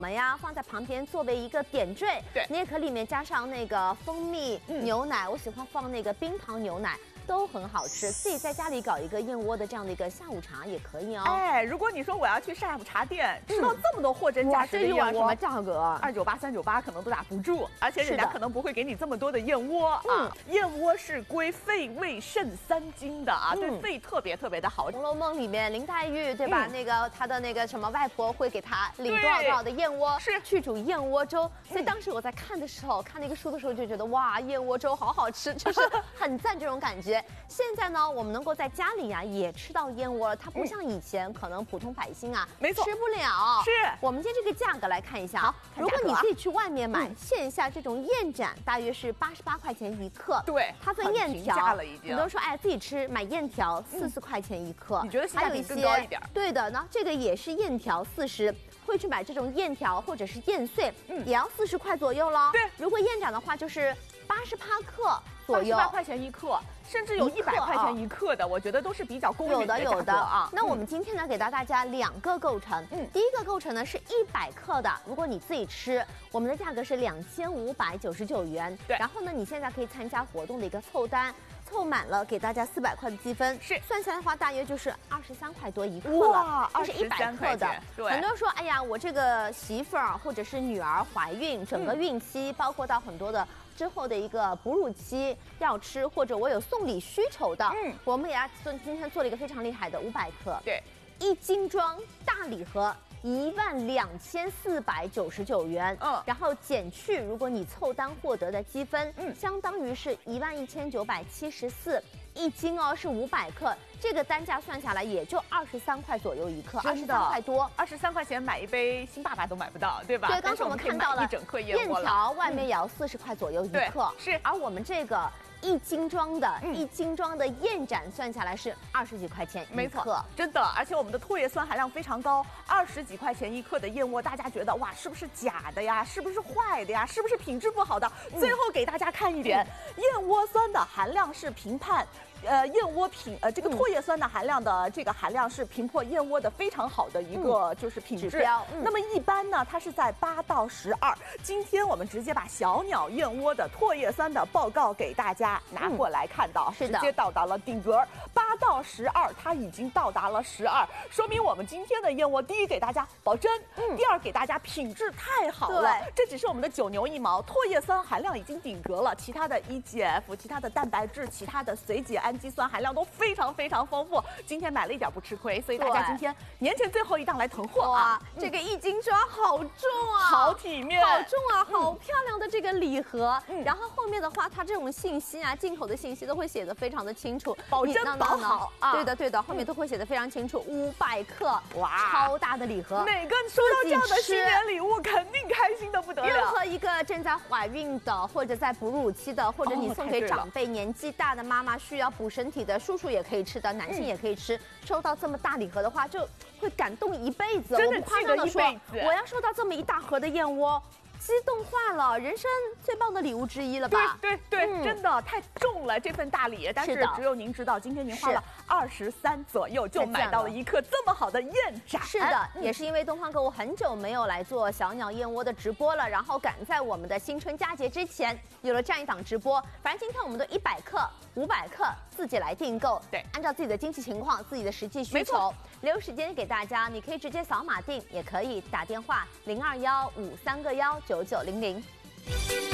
呀，放在旁边作为一个点缀。 对， 你也可以里面加上那个蜂蜜牛奶，我喜欢放那个冰糖牛奶。 都很好吃，自己在家里搞一个燕窝的这样的一个下午茶也可以哦。 哎，如果你说我要去下午茶店吃到这么多货真价实的燕窝， 什么价格 ？298、398可能都打不住，而且人家可能不会给你这么多的燕窝啊。燕窝是归肺、胃、肾3经的啊，对肺特别的好。 《红楼梦》里面林黛玉对吧？那个她的那个什么外婆会给她领多少的燕窝， 是去煮燕窝粥。所以当时我在看的时候，看那个书的时候就觉得哇，燕窝粥好好吃，就是很赞这种感觉。 现在呢，我们能够在家里呀也吃到燕窝了，它不像以前可能普通百姓啊， 没错， 吃不了。 是， 我们今天这个价格来看一下。 好， 如果你自己去外面买线下这种燕盏，大约是88块钱1克。 对， 它分燕条， 很多人说哎自己吃买燕条40块钱1克， 你觉得现在比更高一点？ 对的，那这个也是燕条40。 会去买这种燕条或者是燕碎，也要40块左右喽。 对， 如果燕盏的话，就是88克左右 ，88块钱1克，甚至有100块钱1克的，我觉得都是比较公允的有的啊。 那我们今天呢，给到大家2个构成。第一个构成呢是100克的，如果你自己吃，我们的价格是2599元。 对， 然后呢，你现在可以参加活动的一个凑单。 凑满了，给大家400块的积分， 是算下来的话，大约就是23块多1克了。 哇， 这是100克的。 对， 很多人说，哎呀，我这个媳妇儿或者是女儿怀孕，整个孕期，包括到很多的之后的一个哺乳期要吃，或者我有送礼需求的，我们也要今天做了一个非常厉害的500克， 对 ，1斤装大礼盒。 12499元，然后减去如果你凑单获得的积分，相当于是11974，1斤哦是500克，这个单价算下来也就23块左右1克，23块多 ，23块钱买一杯星爸爸都买不到，对吧？ 对，刚才我们看到了一整克燕窝了， 燕条外面也要40块左右1克， 是， 而我们这个。 1斤装的燕盏算下来是20几块钱1克， 真的，而且我们的唾液酸含量非常高，20几块钱1克的燕窝，大家觉得哇，是不是假的呀？是不是坏的呀？是不是品质不好的？最后给大家看一点，燕窝酸的含量是评判。 燕窝这个唾液酸的含量的这个含量是评破燕窝的非常好的一个就是品质指标。 那么一般呢，它是在8到12。今天我们直接把小鸟燕窝的唾液酸的报告给大家拿过来看到， 是的， 直接到达了顶格8到12，它已经到达了12，说明我们今天的燕窝，第一给大家保真，第二给大家品质太好了。这只是我们的9牛1毛，唾液酸含量已经顶格了，其他的 EGF、其他的蛋白质、其他的随解氨基酸含量都非常丰富。今天买了一点不吃亏，所以大家今天年前最后一档来囤货啊！ 这个1斤装好重啊， 好体面， 好重啊，好漂亮的这个礼盒。然后后面的话，它这种信息啊，进口的信息都会写得非常的清楚， 保真保好啊。 对的，后面都会写得非常清楚。500克， 哇， 超大的礼盒， 每个收到这样的新年礼物，肯定开心的不得了。 任何一个正在怀孕的，或者在哺乳期的，或者你送给长辈、年纪大的妈妈需要补身体的叔叔也可以吃的，男性也可以吃。收到这么大礼盒的话，就会感动一辈子。 真的记得一辈子。 我要收到这么一大盒的燕窝。 激动坏了，人生最棒的礼物之一了吧？ 对，真的太重了这份大礼，但是只有您知道，今天您花了23左右就买到了1克这么好的燕盏。 是的，也是因为东方购物很久没有来做小鸟燕窝的直播了，然后赶在我们的新春佳节之前有了这样一档直播。反正今天我们都100克、500克自己来订购， 对， 按照自己的经济情况、自己的实际需求，留时间给大家，你可以直接扫码订，也可以打电话0215319900。